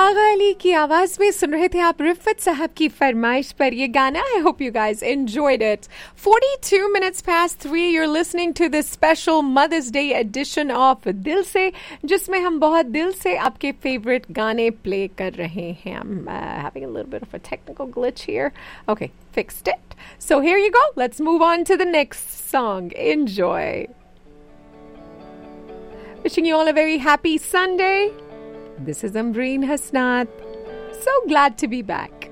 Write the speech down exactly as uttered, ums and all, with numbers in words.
आगा अली की आवाज में सुन रहे थे आप रिफत साहब की फरमाइश पर ये गाना. I hope you guys enjoyed it. forty-two minutes past three, you're listening to this special Mother's Day edition of दिल से, जिसमें हम बहुत दिल से आपके फेवरेट गाने प्ले कर रहे हैं. I'm uh, having a little bit of a technical glitch here. Okay, fixed it. So here you go. Let's move on to the next song. Enjoy. Wishing you all a very happy Sunday. This is Ambreen Hasnaat. So glad to be back.